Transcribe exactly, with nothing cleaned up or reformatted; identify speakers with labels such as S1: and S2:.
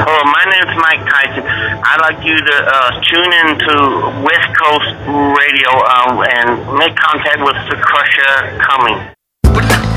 S1: Oh, my name's Mike Tyson. I'd like you to uh, tune in to West Coast Radio um, and make contact with the Crusher Cummings.